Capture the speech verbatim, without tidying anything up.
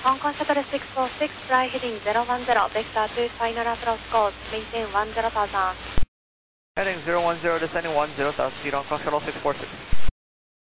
Hong Kong Shuttle six four six, fly heading zero one zero, vector to final approach course, maintain one zero thousand. Heading zero one zero, descending one zero thousand feet, Hong Kong Shuttle six four six.